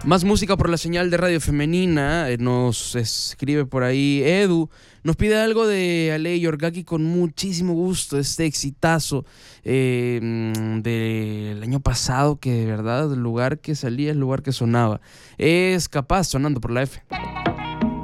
Más música por la señal de Radio Femenina. Nos escribe por ahí Edu. Nos pide algo de Ale Yorgaki con muchísimo gusto. Este exitazo del año pasado, que de verdad el lugar que salía, el lugar que sonaba. Es Capaz, sonando por la F.